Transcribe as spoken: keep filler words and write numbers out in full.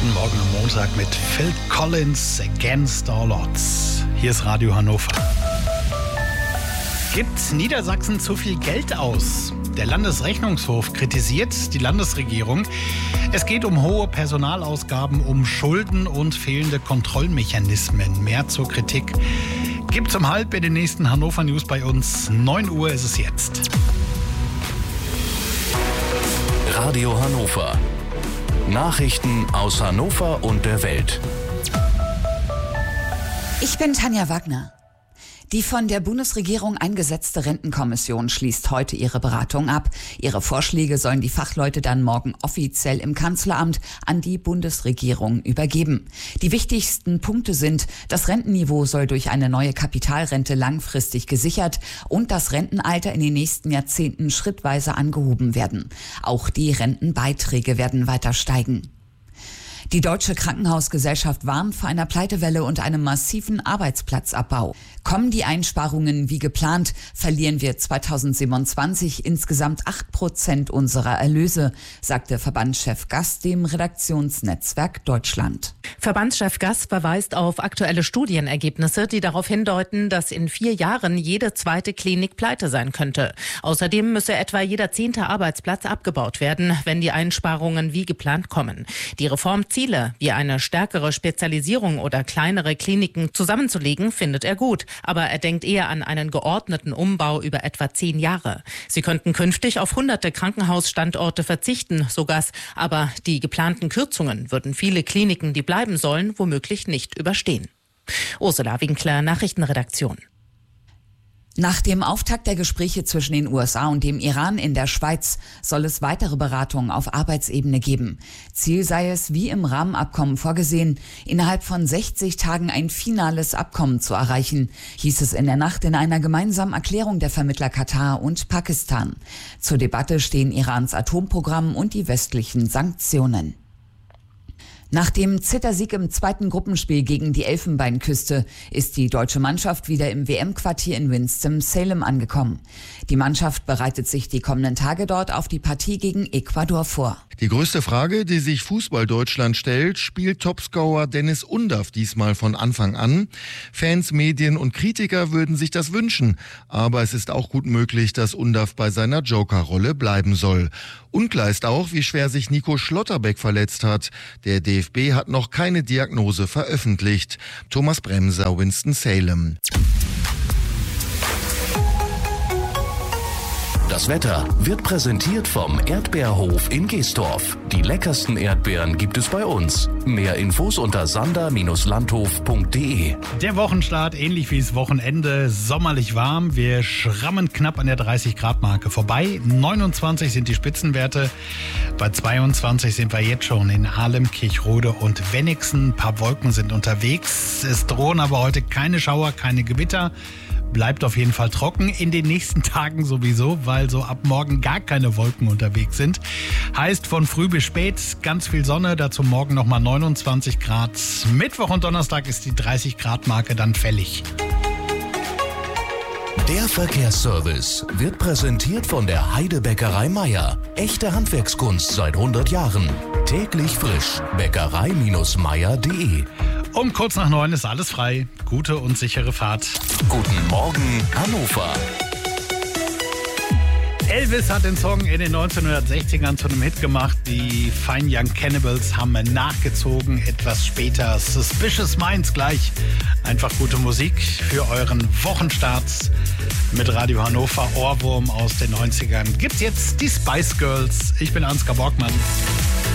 Guten Morgen am Montag mit Phil Collins, Against All Odds. Hier ist Radio Hannover. Gibt Niedersachsen zu viel Geld aus? Der Landesrechnungshof kritisiert die Landesregierung. Es geht um hohe Personalausgaben, um Schulden und fehlende Kontrollmechanismen. Mehr zur Kritik gibt's um halb in den nächsten Hannover News bei uns. neun Uhr ist es jetzt. Radio Hannover. Nachrichten aus Hannover und der Welt. Ich bin Tanja Wagner. Die von der Bundesregierung eingesetzte Rentenkommission schließt heute ihre Beratung ab. Ihre Vorschläge sollen die Fachleute dann morgen offiziell im Kanzleramt an die Bundesregierung übergeben. Die wichtigsten Punkte sind, das Rentenniveau soll durch eine neue Kapitalrente langfristig gesichert und das Rentenalter in den nächsten Jahrzehnten schrittweise angehoben werden. Auch die Rentenbeiträge werden weiter steigen. Die Deutsche Krankenhausgesellschaft warnt vor einer Pleitewelle und einem massiven Arbeitsplatzabbau. Kommen die Einsparungen wie geplant, verlieren wir zweitausendsiebenundzwanzig insgesamt acht Prozent unserer Erlöse, sagte Verbandschef Gass dem Redaktionsnetzwerk Deutschland. Verbandschef Gass verweist auf aktuelle Studienergebnisse, die darauf hindeuten, dass in vier Jahren jede zweite Klinik pleite sein könnte. Außerdem müsse etwa jeder zehnte Arbeitsplatz abgebaut werden, wenn die Einsparungen wie geplant kommen. Die Reformziele, wie eine stärkere Spezialisierung oder kleinere Kliniken zusammenzulegen, findet er gut. Aber er denkt eher an einen geordneten Umbau über etwa zehn Jahre. Sie könnten künftig auf hunderte Krankenhausstandorte verzichten, so Gass. Aber die geplanten Kürzungen würden viele Kliniken, die bleiben sollen, womöglich nicht überstehen. Ursula Winkler, Nachrichtenredaktion. Nach dem Auftakt der Gespräche zwischen den U S A und dem Iran in der Schweiz soll es weitere Beratungen auf Arbeitsebene geben. Ziel sei es, wie im Rahmenabkommen vorgesehen, innerhalb von sechzig Tagen ein finales Abkommen zu erreichen, hieß es in der Nacht in einer gemeinsamen Erklärung der Vermittler Katar und Pakistan. Zur Debatte stehen Irans Atomprogramm und die westlichen Sanktionen. Nach dem Zittersieg im zweiten Gruppenspiel gegen die Elfenbeinküste ist die deutsche Mannschaft wieder im W M-Quartier in Winston-Salem angekommen. Die Mannschaft bereitet sich die kommenden Tage dort auf die Partie gegen Ecuador vor. Die größte Frage, die sich Fußball-Deutschland stellt, spielt Topscorer Dennis Undaff diesmal von Anfang an? Fans, Medien und Kritiker würden sich das wünschen. Aber es ist auch gut möglich, dass Undaff bei seiner Joker-Rolle bleiben soll. Unklar ist auch, wie schwer sich Nico Schlotterbeck verletzt hat. Der D F B hat noch keine Diagnose veröffentlicht. Thomas Bremser, Winston-Salem. Das Wetter wird präsentiert vom Erdbeerhof in Geestorf. Die leckersten Erdbeeren gibt es bei uns. Mehr Infos unter sander Bindestrich landhof punkt de. Der Wochenstart, ähnlich wie das Wochenende, sommerlich warm. Wir schrammen knapp an der dreißig Grad Marke vorbei. neunundzwanzig sind die Spitzenwerte. Bei zweiundzwanzig sind wir jetzt schon in Ahlem, Kirchrode und Wenigsen. Ein paar Wolken sind unterwegs. Es drohen aber heute keine Schauer, keine Gewitter. Bleibt auf jeden Fall trocken, in den nächsten Tagen sowieso, weil so ab morgen gar keine Wolken unterwegs sind. Heißt von früh bis spät ganz viel Sonne, dazu morgen nochmal neunundzwanzig Grad. Mittwoch und Donnerstag ist die dreißig Grad Marke dann fällig. Der Verkehrsservice wird präsentiert von der Heidebäckerei Meier. Echte Handwerkskunst seit hundert Jahren. Täglich frisch. Bäckerei Meier punkt de. Um kurz nach neun ist alles frei. Gute und sichere Fahrt. Guten Morgen, Hannover. Elvis hat den Song in den neunzehnhundertsechzigern zu einem Hit gemacht. Die Fine Young Cannibals haben nachgezogen, etwas später. Suspicious Minds gleich. Einfach gute Musik für euren Wochenstart mit Radio Hannover. Ohrwurm aus den neunzigern. Gibt's jetzt die Spice Girls. Ich bin Ansgar Borgmann.